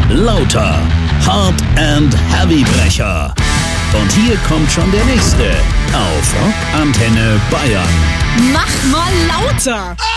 Lauter. Hard and Heavy Brecher. Und hier kommt schon der nächste auf Rock Antenne Bayern. Mach mal lauter!